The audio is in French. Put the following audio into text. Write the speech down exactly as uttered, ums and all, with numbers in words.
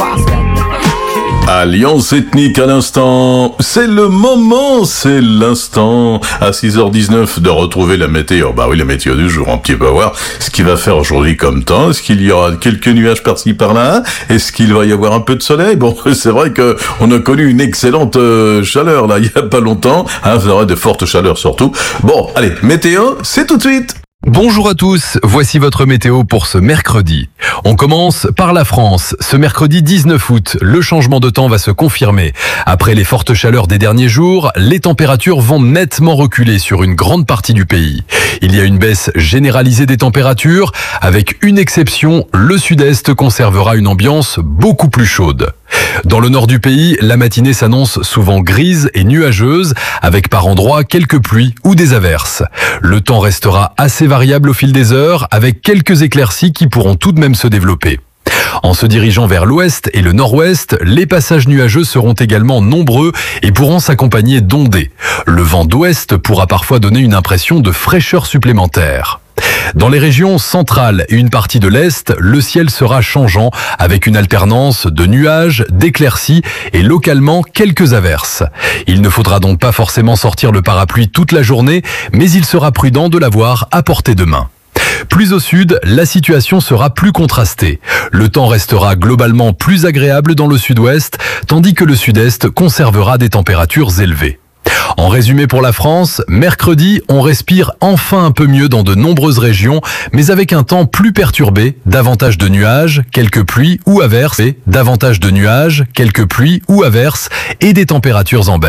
Alliance ethnique à l'instant, c'est le moment, c'est l'instant, à six heures dix-neuf de retrouver la météo. Bah oui, la météo du jour, un petit peu voir ce qu'il va faire aujourd'hui comme temps. Est-ce qu'il y aura quelques nuages par-ci par-là? Est-ce qu'il va y avoir un peu de soleil? Bon, c'est vrai que on a connu une excellente euh, chaleur là, il y a pas longtemps, hein, ça aurait de fortes chaleurs surtout. Bon, allez, météo, c'est tout de suite. Bonjour à tous, voici votre météo pour ce mercredi. On commence par la France. Ce mercredi dix-neuf août, le changement de temps va se confirmer. Après les fortes chaleurs des derniers jours, les températures vont nettement reculer sur une grande partie du pays. Il y a une baisse généralisée des températures, avec une exception, le sud-est conservera une ambiance beaucoup plus chaude. Dans le nord du pays, la matinée s'annonce souvent grise et nuageuse, avec par endroits quelques pluies ou des averses. Le temps restera assez variable au fil des heures, avec quelques éclaircies qui pourront tout de même se développer. En se dirigeant vers l'ouest et le nord-ouest, les passages nuageux seront également nombreux et pourront s'accompagner d'ondées. Le vent d'ouest pourra parfois donner une impression de fraîcheur supplémentaire. Dans les régions centrales et une partie de l'Est, le ciel sera changeant avec une alternance de nuages, d'éclaircies et localement quelques averses. Il ne faudra donc pas forcément sortir le parapluie toute la journée, mais il sera prudent de l'avoir à portée de main. Plus au sud, la situation sera plus contrastée. Le temps restera globalement plus agréable dans le sud-ouest, tandis que le sud-est conservera des températures élevées. En résumé pour la France, mercredi, on respire enfin un peu mieux dans de nombreuses régions, mais avec un temps plus perturbé, davantage de nuages, quelques pluies ou averses, et davantage de nuages, quelques pluies ou averses et des températures en baisse.